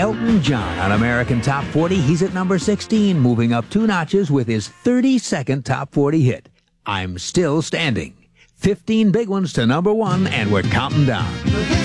Elton John on American Top 40. He's at number 16, moving up 2 notches with his 32nd Top 40 hit, I'm Still Standing. 15 big ones to number 1, and we're counting down.